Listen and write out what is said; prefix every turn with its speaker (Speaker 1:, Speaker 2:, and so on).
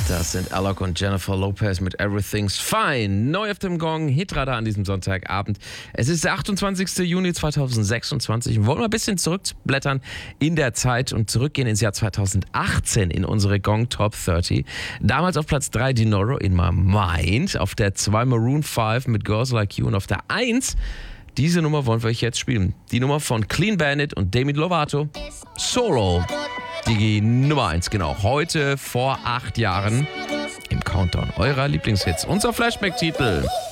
Speaker 1: Das sind Alok und Jennifer Lopez mit Everything's Fine. Neu auf dem Gong, Hitradar an diesem Sonntagabend. Es ist der 28. Juni 2026. Wir wollen mal ein bisschen zurückblättern in der Zeit und zurückgehen ins Jahr 2018 in unsere Gong Top 30. Damals auf Platz 3 Dinoro in My Mind, auf der 2 Maroon 5 mit Girls Like You und auf der 1, diese Nummer wollen wir euch jetzt spielen. Die Nummer von Clean Bandit und Demi Lovato, Solo. Die Nummer 1, genau. Heute vor 8 Jahren im Countdown eurer Lieblingshits. Unser Flashback-Titel.